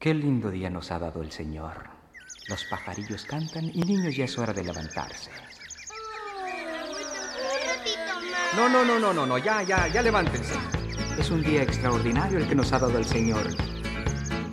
Qué lindo día nos ha dado el Señor. Los pajarillos cantan y niños, ya es hora de levantarse. No, ya levántense. Es un día extraordinario el que nos ha dado el Señor.